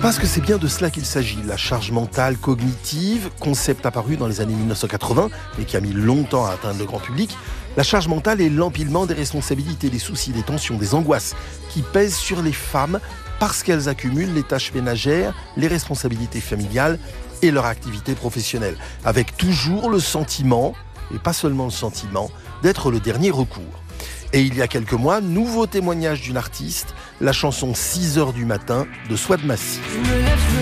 Parce que c'est bien de cela qu'il s'agit, la charge mentale cognitive, concept apparu dans les années 1980, mais qui a mis longtemps à atteindre le grand public. La charge mentale est l'empilement des responsabilités, des soucis, des tensions, des angoisses qui pèsent sur les femmes parce qu'elles accumulent les tâches ménagères, les responsabilités familiales et leur activité professionnelle, avec toujours le sentiment, et pas seulement le sentiment, d'être le dernier recours. Et il y a quelques mois, nouveau témoignage d'une artiste, la chanson 6h du matin de Swad Massi.